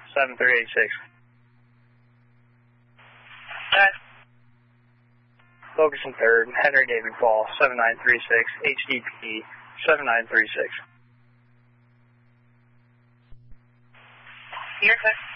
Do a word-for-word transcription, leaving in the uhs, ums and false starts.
seven three eight six. Alright. Focus in third, Henry David Paul, seven nine three six, H D P, seven nine three six. Here, sir.